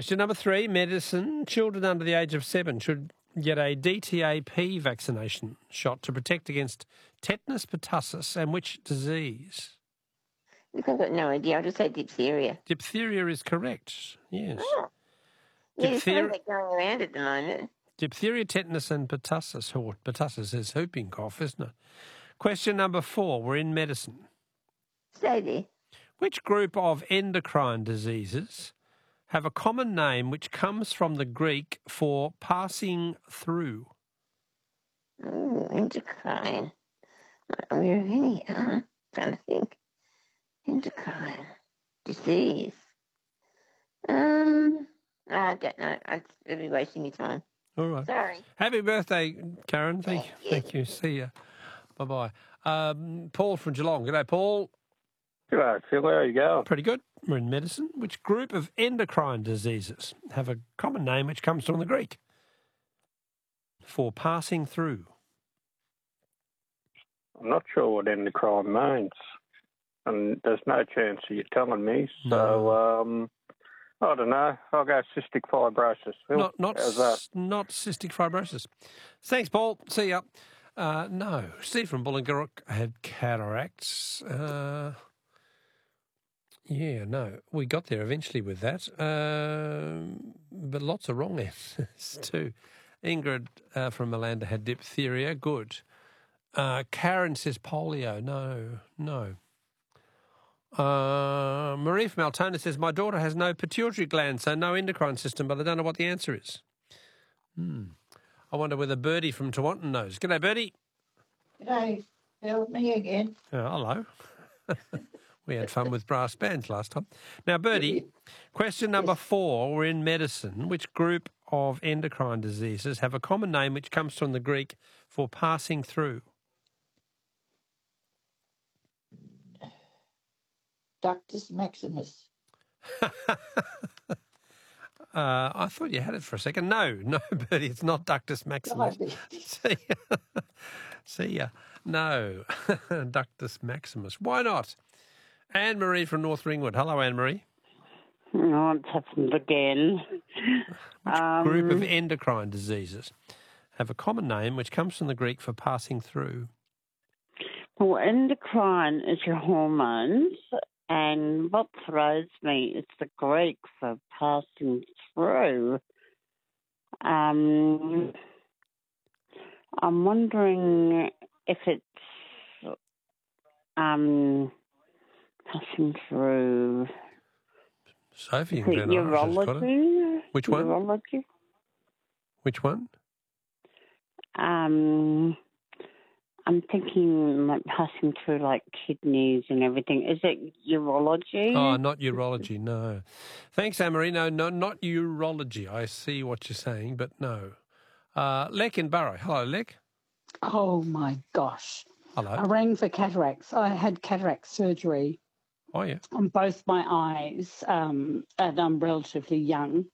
Question number 3, medicine. Children under the age of 7 should get a DTaP vaccination shot to protect against tetanus, pertussis, and which disease? Look, I've got no idea. I'll just say diphtheria. Diphtheria is correct, yes. Oh. Yeah, there's something like going around at the moment. Diphtheria, tetanus, and pertussis. Or pertussis is whooping cough, isn't it? Question number 4, we're in medicine. Stay there. Which group of endocrine diseases have a common name which comes from the Greek for passing through? Oh, endocrine. Are we any? I'm trying to think. Endocrine disease. I don't know. I'm really wasting your time. All right. Sorry. Happy birthday, Karen. Thank you. Thank you. See you. Bye-bye. Paul from Geelong. G'day, Paul. G'day, Phil. How are you going? Pretty good. We're in medicine. Which group of endocrine diseases have a common name which comes from the Greek for passing through? I'm not sure what endocrine means, and there's no chance of you telling me. So, I don't know. I'll go cystic fibrosis. Phil. Not cystic fibrosis. Thanks, Paul. See ya. No. Steve from Bullinguruk had cataracts. Yeah, no. We got there eventually with that. But lots of wrong answers too. Ingrid from Malanda had diphtheria. Good. Karen says polio. No. Marie from Altona says, my daughter has no pituitary gland, so no endocrine system, but I don't know what the answer is. I wonder whether Birdie from Tawantin knows. G'day, Birdie. G'day, Phil. Me again. Hello. We had fun with brass bands last time. Now, Birdie, question number 4, we're in medicine. Which group of endocrine diseases have a common name which comes from the Greek for passing through? Ductus maximus. I thought you had it for a second. No, Bertie, it's not Ductus maximus. See ya. No, Ductus maximus. Why not? Anne-Marie from North Ringwood. Hello, Anne-Marie. Oh, it's happened again. Which group of endocrine diseases have a common name which comes from the Greek for passing through? Well, endocrine is your hormones, and what throws me is the Greek for passing through. I'm wondering if it's passing through. Sophie in Glen Irish has got it. Which one? Urology. Which one? I'm thinking like passing through like kidneys and everything. Is it urology? Oh, not urology, no. Thanks, Anne-Marie. No, not urology. I see what you're saying, but no. Lek in Burrow. Hello, Lek. Oh, my gosh. Hello. I rang for cataracts. I had cataract surgery on both my eyes, and I'm relatively young.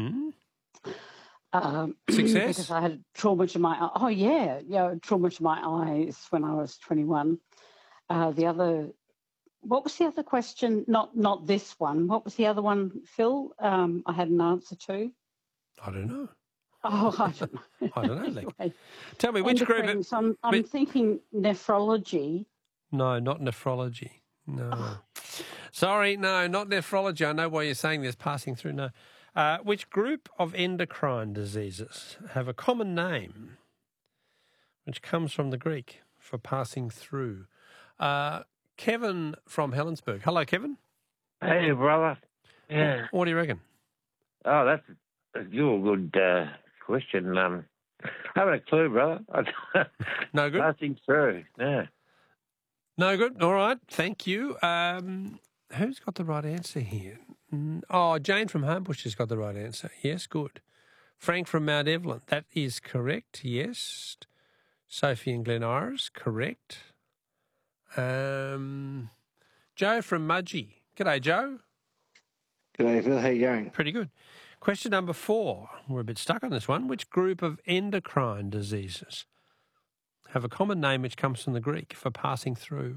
Success? Because I had trauma to my trauma to my eyes when I was 21. What was the other question? Not this one. What was the other one, Phil? I had an answer to. I don't know. Oh, I don't know. I don't know. Anyway, tell me which group. I'm thinking nephrology. No, not nephrology. No. Sorry, no, not nephrology. I know why you're saying this. Passing through. No. Which group of endocrine diseases have a common name which comes from the Greek for passing through? Kevin from Helensburgh. Hello, Kevin. Hey, brother. Yeah. What do you reckon? Oh, that's a good question. I haven't a clue, brother. No good? Passing through, yeah. No good? All right, thank you. Who's got the right answer here? Oh, Jane from Homebush has got the right answer. Yes, good. Frank from Mount Evelyn, that is correct, yes. Sophie in Glen Iris, correct. Joe from Mudgee. G'day, Joe. G'day, Phil. How you going? Pretty good. Question number 4. We're a bit stuck on this one. Which group of endocrine diseases have a common name which comes from the Greek for passing through?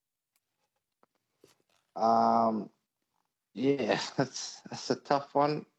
Yeah, that's a tough one.